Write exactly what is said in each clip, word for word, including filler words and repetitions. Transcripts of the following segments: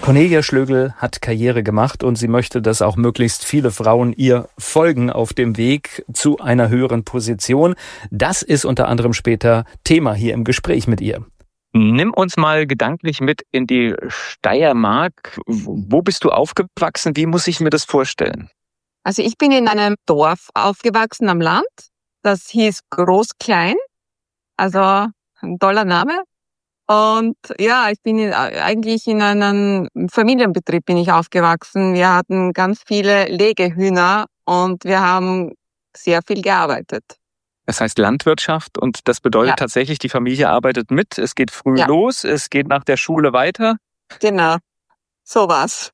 Cornelia Schlögl hat Karriere gemacht und sie möchte, dass auch möglichst viele Frauen ihr folgen auf dem Weg zu einer höheren Position. Das ist unter anderem später Thema hier im Gespräch mit ihr. Nimm uns mal gedanklich mit in die Steiermark. Wo bist du aufgewachsen? Wie muss ich mir das vorstellen? Also ich bin in einem Dorf aufgewachsen am Land. Das hieß Groß-Klein. Also ein toller Name. Und ja, ich bin in, eigentlich in einem Familienbetrieb bin ich aufgewachsen. Wir hatten ganz viele Legehühner und wir haben sehr viel gearbeitet. Das heißt Landwirtschaft und das bedeutet ja. tatsächlich, die Familie arbeitet mit. Es geht früh ja. los, es geht nach der Schule weiter. Genau, so war's.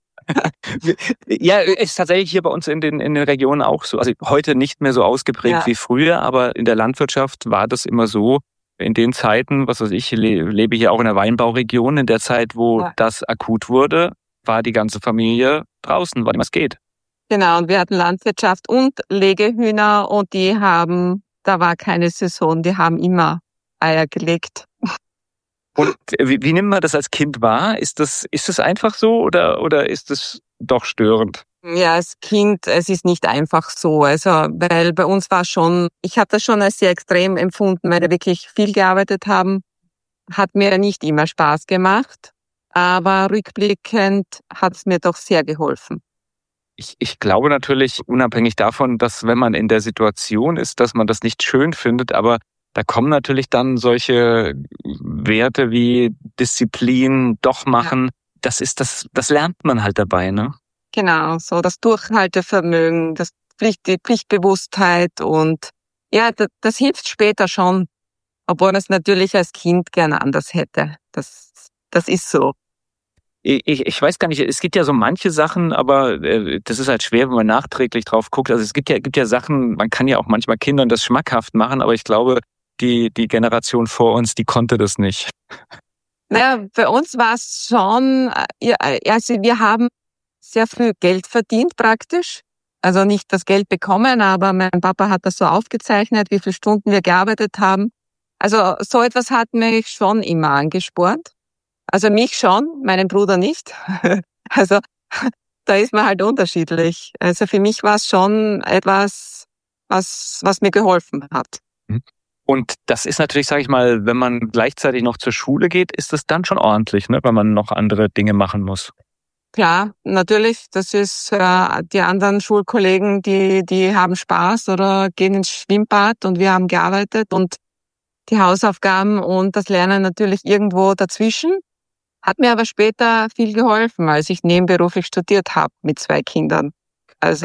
Ja, ist tatsächlich hier bei uns in den, in den Regionen auch so. Also heute nicht mehr so ausgeprägt ja. wie früher, aber in der Landwirtschaft war das immer so. In den Zeiten, was weiß ich, lebe hier auch in der Weinbauregion, in der Zeit, wo ja. das akut wurde, war die ganze Familie draußen, weil was geht. Genau, und wir hatten Landwirtschaft und Legehühner und die haben, da war keine Saison, die haben immer Eier gelegt. Und wie, wie nimmt man das als Kind wahr? Ist das, ist das einfach so oder, oder ist das doch störend? Ja, als Kind, es ist nicht einfach so. Also, weil bei uns war schon, ich habe das schon als sehr extrem empfunden, weil wir wirklich viel gearbeitet haben. Hat mir nicht immer Spaß gemacht, aber rückblickend hat es mir doch sehr geholfen. Ich, ich glaube natürlich, unabhängig davon, dass wenn man in der Situation ist, dass man das nicht schön findet, aber da kommen natürlich dann solche Werte wie Disziplin, doch machen. Ja. Das ist das, das lernt man halt dabei, ne? Genau, so das Durchhaltevermögen, das Pflicht, die Pflichtbewusstheit und ja, das, das hilft später schon, obwohl man es natürlich als Kind gerne anders hätte. Das, das ist so. Ich, ich weiß gar nicht, es gibt ja so manche Sachen, aber äh, das ist halt schwer, wenn man nachträglich drauf guckt. Also es gibt ja, gibt ja Sachen, man kann ja auch manchmal Kindern das schmackhaft machen, aber ich glaube, die, die Generation vor uns, die konnte das nicht. Naja, bei uns war es schon, ja, also wir haben sehr viel Geld verdient praktisch. Also nicht das Geld bekommen, aber mein Papa hat das so aufgezeichnet, wie viele Stunden wir gearbeitet haben. Also so etwas hat mich schon immer angespornt. Also mich schon, meinen Bruder nicht. Also da ist man halt unterschiedlich. Also für mich war es schon etwas, was, was mir geholfen hat. Und das ist natürlich, sage ich mal, wenn man gleichzeitig noch zur Schule geht, ist das dann schon ordentlich, ne, weil man noch andere Dinge machen muss. Klar, natürlich, das ist äh, die anderen Schulkollegen, die die haben Spaß oder gehen ins Schwimmbad und wir haben gearbeitet und die Hausaufgaben und das Lernen natürlich irgendwo dazwischen. Hat mir aber später viel geholfen, als ich nebenberuflich studiert habe mit zwei Kindern. Also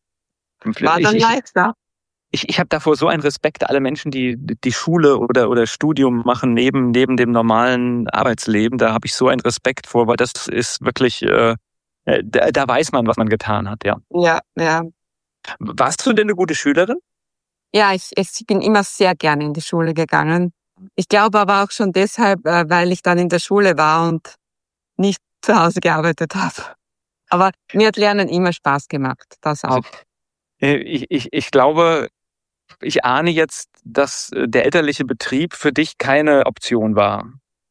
war dann leichter. Ich, ich habe davor so einen Respekt, alle Menschen, die die Schule oder oder Studium machen neben neben dem normalen Arbeitsleben. Da habe ich so einen Respekt vor, weil das ist wirklich, äh, da, da weiß man, was man getan hat, ja. Ja, ja. Warst du denn eine gute Schülerin? Ja, ich, ich bin immer sehr gerne in die Schule gegangen. Ich glaube aber auch schon deshalb, weil ich dann in der Schule war und nicht zu Hause gearbeitet habe. Aber mir hat Lernen immer Spaß gemacht, das auch. Ich, ich, ich glaube, ich ahne jetzt, dass der elterliche Betrieb für dich keine Option war.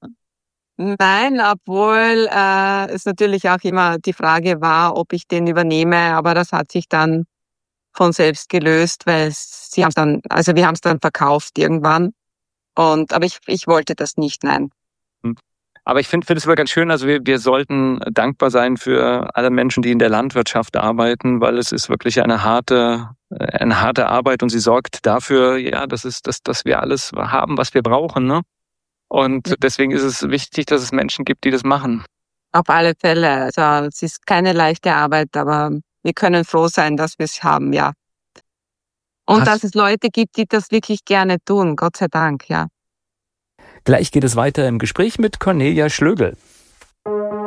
Nein, obwohl äh, es natürlich auch immer die Frage war, ob ich den übernehme, aber das hat sich dann von selbst gelöst, weil sie haben dann, also wir haben es dann verkauft irgendwann. Und aber ich ich wollte das nicht, nein. Aber ich finde finde es aber ganz schön, also wir wir sollten dankbar sein für alle Menschen, die in der Landwirtschaft arbeiten, weil es ist wirklich eine harte eine harte Arbeit und sie sorgt dafür, ja, dass es dass dass wir alles haben, was wir brauchen, ne? Und deswegen ist es wichtig, dass es Menschen gibt, die das machen. Auf alle Fälle. Also es ist keine leichte Arbeit, aber wir können froh sein, dass wir es haben, ja. Und Hast dass es Leute gibt, die das wirklich gerne tun, Gott sei Dank, ja. Gleich geht es weiter im Gespräch mit Cornelia Schlögl.